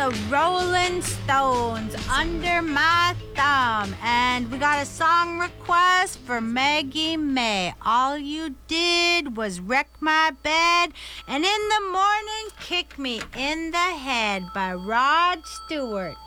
the Rolling Stones, Under My Thumb. And we got a song request for Maggie May. All you did was wreck my bed, and in the morning kick me in the head by Rod Stewart.